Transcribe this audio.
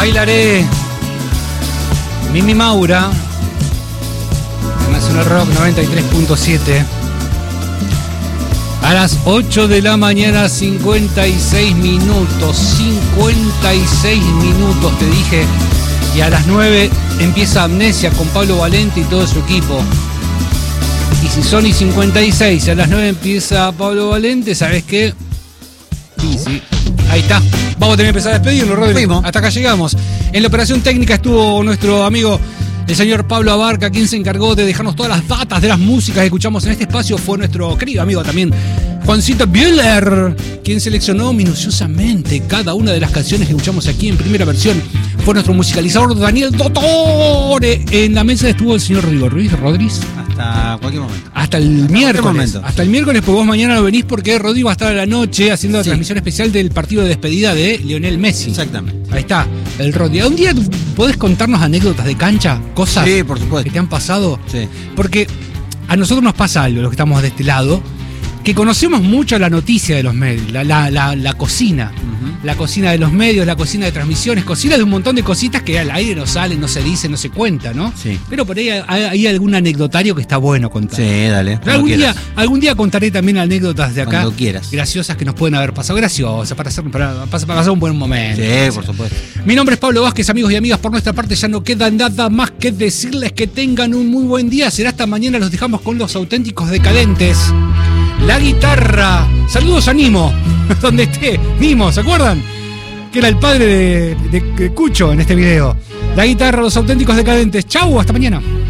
Bailaré. Mimi Maura. Nacional Rock 93.7. A las 8 de la mañana, 56 minutos. 56 minutos, te dije. Y a las 9 empieza Amnesia con Pablo Valente y todo su equipo. Y si son y 56 y a las 9 empieza Pablo Valente, ¿sabes qué? Sí. Ahí está. Vamos a tener que empezar a despedirlo, Rodrigo. Hasta acá llegamos. En la operación técnica estuvo nuestro amigo el señor Pablo Abarca, quien se encargó de dejarnos todas las datas de las músicas que escuchamos en este espacio. Fue nuestro querido amigo también, Juancito Bühler, quien seleccionó minuciosamente cada una de las canciones que escuchamos aquí en primera versión. Fue nuestro musicalizador Daniel Dottore. En la mesa estuvo el señor Rodrigo Rodríguez. Hasta cualquier momento. Hasta el miércoles. Hasta el miércoles, porque vos mañana no venís porque Rodrigo va a estar a la noche haciendo la transmisión especial del partido de despedida de Lionel Messi. Exactamente. Ahí está, el Rodrigo. ¿Un día podés contarnos anécdotas de cancha? Cosas por supuesto, que te han pasado. Sí. Porque a nosotros nos pasa algo, los que estamos de este lado, que conocemos mucho la noticia de los medios, la cocina. La cocina de los medios, la cocina de transmisiones, cocina de un montón de cositas que al aire no salen, no se dicen, no se cuentan, ¿no? Sí. Pero por ahí hay algún anecdotación que está bueno contar. Sí, dale. Algún día contaré también anécdotas de acá. Cuando quieras. Graciosas que nos pueden haber pasado. Graciosas, para pasar un buen momento. Sí, por supuesto. Mi nombre es Pablo Vázquez, amigos y amigas. Por nuestra parte ya no queda nada más que decirles que tengan un muy buen día. Será hasta mañana, los dejamos con los auténticos decadentes. La guitarra. Saludos a Nimo, donde esté. Nimo, ¿se acuerdan? Que era el padre de Cucho en este video. La guitarra, los auténticos decadentes. Chau, hasta mañana.